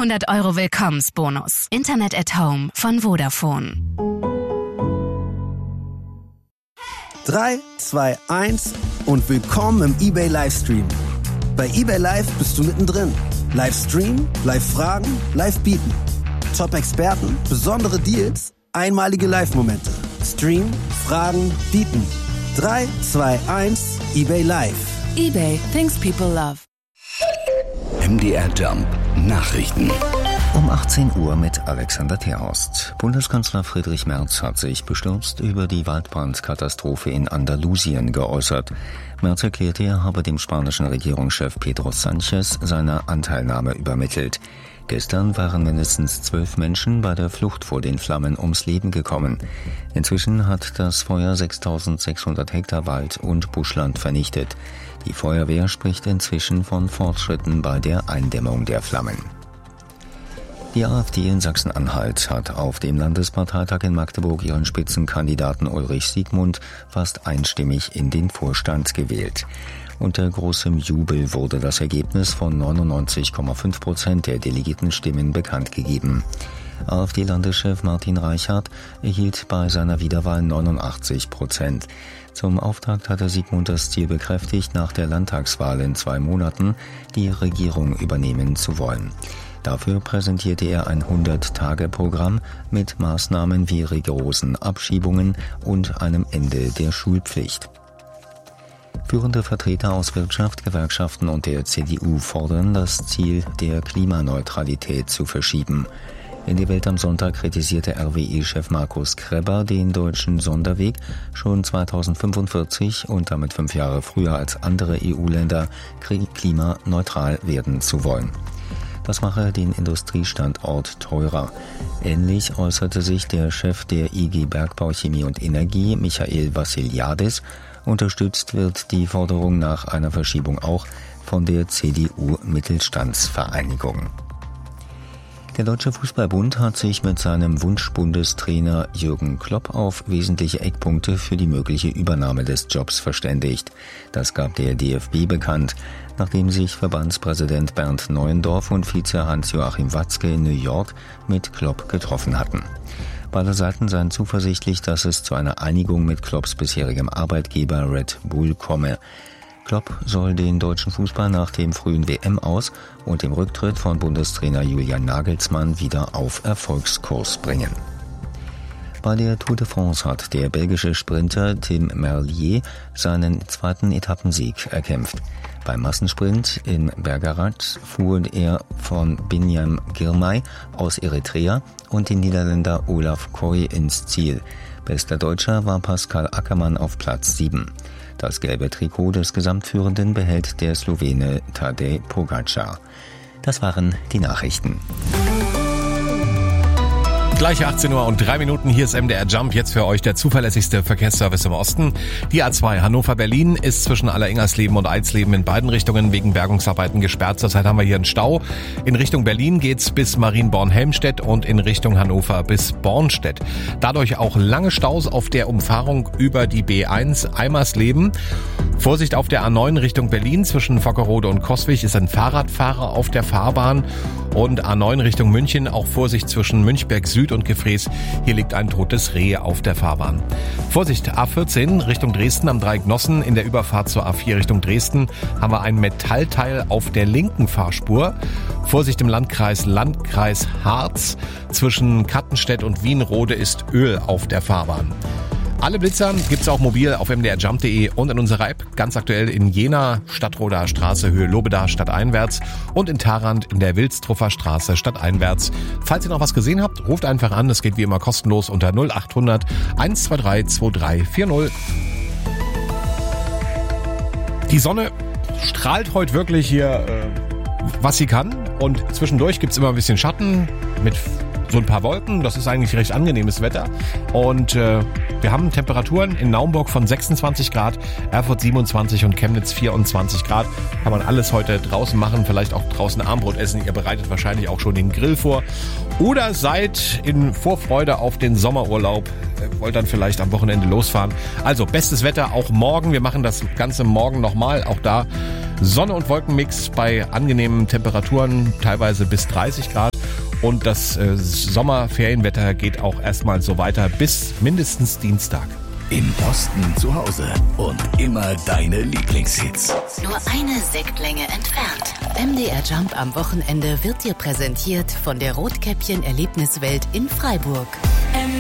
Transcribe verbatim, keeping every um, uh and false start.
zweihundert Euro Willkommensbonus. Internet at Home von Vodafone. drei, zwei, eins und willkommen im eBay Livestream. Bei eBay Live bist du mittendrin. Livestream, Live-Fragen, Live-Bieten. Top-Experten, besondere Deals, einmalige Live-Momente. Stream, Fragen, Bieten. drei, zwei, eins, eBay Live. eBay, things people love. M D R Jump Nachrichten. Um achtzehn Uhr mit Alexander Terhorst. Bundeskanzler Friedrich Merz hat sich bestürzt über die Waldbrandkatastrophe in Andalusien geäußert. Merz erklärte, er habe dem spanischen Regierungschef Pedro Sánchez seine Anteilnahme übermittelt. Gestern waren mindestens zwölf Menschen bei der Flucht vor den Flammen ums Leben gekommen. Inzwischen hat das Feuer sechstausendsechshundert Hektar Wald und Buschland vernichtet. Die Feuerwehr spricht inzwischen von Fortschritten bei der Eindämmung der Flammen. Die AfD in Sachsen-Anhalt hat auf dem Landesparteitag in Magdeburg ihren Spitzenkandidaten Ulrich Siegmund fast einstimmig in den Vorstand gewählt. Unter großem Jubel wurde das Ergebnis von neunundneunzig Komma fünf Prozent der Delegiertenstimmen bekannt gegeben. AfD-Landeschef Martin Reichart erhielt bei seiner Wiederwahl neunundachtzig Prozent. Zum Auftakt hatte Siegmund das Ziel bekräftigt, nach der Landtagswahl in zwei Monaten die Regierung übernehmen zu wollen. Dafür präsentierte er ein hundert-Tage-Programm mit Maßnahmen wie rigorosen Abschiebungen und einem Ende der Schulpflicht. Führende Vertreter aus Wirtschaft, Gewerkschaften und der C D U fordern, das Ziel der Klimaneutralität zu verschieben. In die Welt am Sonntag kritisierte R W E-Chef Markus Krebber den deutschen Sonderweg, schon zweitausendfünfundvierzig und damit fünf Jahre früher als andere E U-Länder klimaneutral werden zu wollen. Das mache den Industriestandort teurer. Ähnlich äußerte sich der Chef der I G Bergbau, Chemie und Energie, Michael Vassiliadis. Unterstützt wird die Forderung nach einer Verschiebung auch von der C D U-Mittelstandsvereinigung. Der Deutsche Fußballbund hat sich mit seinem Wunschbundestrainer Jürgen Klopp auf wesentliche Eckpunkte für die mögliche Übernahme des Jobs verständigt. Das gab der D F B bekannt, nachdem sich Verbandspräsident Bernd Neuendorf und Vize Hans-Joachim Watzke in New York mit Klopp getroffen hatten. Beide Seiten seien zuversichtlich, dass es zu einer Einigung mit Klopps bisherigem Arbeitgeber Red Bull komme. Klopp soll den deutschen Fußball nach dem frühen W M-Aus und dem Rücktritt von Bundestrainer Julian Nagelsmann wieder auf Erfolgskurs bringen. Bei der Tour de France hat der belgische Sprinter Tim Merlier seinen zweiten Etappensieg erkämpft. Beim Massensprint in Bergerath fuhr er von Binyam Girmay aus Eritrea und den Niederländer Olaf Koy ins Ziel. Bester Deutscher war Pascal Ackermann auf Platz sieben. Das gelbe Trikot des Gesamtführenden behält der Slowene Tadej Pogačar. Das waren die Nachrichten. Gleich achtzehn Uhr und drei Minuten, hier ist M D R Jump, jetzt für euch der zuverlässigste Verkehrsservice im Osten. Die A zwei Hannover-Berlin ist zwischen Alleringers-Leben und Eisleben in beiden Richtungen wegen Bergungsarbeiten gesperrt. Zurzeit haben wir hier einen Stau. In Richtung Berlin geht's bis Marienborn-Helmstedt und in Richtung Hannover bis Bornstedt. Dadurch auch lange Staus auf der Umfahrung über die B eins Eimersleben. Vorsicht auf der A neun Richtung Berlin zwischen Vockerode und Coswig ist ein Fahrradfahrer auf der Fahrbahn. Und A neun Richtung München, auch Vorsicht zwischen Münchberg Süd und Gefrees. Hier liegt ein totes Reh auf der Fahrbahn. Vorsicht, A vierzehn Richtung Dresden am Dreieck Nossen. In der Überfahrt zur A vier Richtung Dresden haben wir ein Metallteil auf der linken Fahrspur. Vorsicht im Landkreis Landkreis Harz. Zwischen Kattenstedt und Wienrode ist Öl auf der Fahrbahn. Alle Blitzer gibt's auch mobil auf m d r jump punkt d e und in unserer App, ganz aktuell in Jena, Stadtroder Straße, Höhe Lobeda, stadteinwärts und in Tharand in der Wilstruffer Straße, stadteinwärts. Falls ihr noch was gesehen habt, ruft einfach an, das geht wie immer kostenlos unter null acht hundert eins zwei drei zwei drei vier null. Die Sonne strahlt heute wirklich hier, äh, was sie kann, und zwischendurch gibt's immer ein bisschen Schatten mit so ein paar Wolken. Das ist eigentlich recht angenehmes Wetter. Und äh, wir haben Temperaturen in Naumburg von sechsundzwanzig Grad, Erfurt siebenundzwanzig und Chemnitz vierundzwanzig Grad. Kann man alles heute draußen machen, vielleicht auch draußen Armbrot essen. Ihr bereitet wahrscheinlich auch schon den Grill vor. Oder seid in Vorfreude auf den Sommerurlaub. Wollt dann vielleicht am Wochenende losfahren. Also bestes Wetter auch morgen. Wir machen das Ganze morgen nochmal. Auch da Sonne- und Wolkenmix bei angenehmen Temperaturen, teilweise bis dreißig Grad. Und das äh, Sommerferienwetter geht auch erstmal so weiter bis mindestens Dienstag. Im Osten zu Hause und immer deine Lieblingshits. Nur eine Sektlänge entfernt. M D R Jump am Wochenende wird dir präsentiert von der Rotkäppchen Erlebniswelt in Freiburg.